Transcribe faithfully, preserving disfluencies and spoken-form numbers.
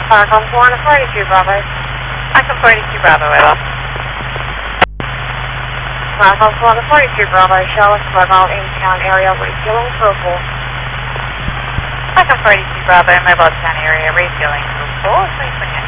Falcon four and forty-two Bravo. Falcon forty-two Bravo, over. Falcon four and forty-two Bravo, show us mobile in town area, refueling purple. Falcon forty-two Bravo, mobile town area, refueling purple, twenty twenty.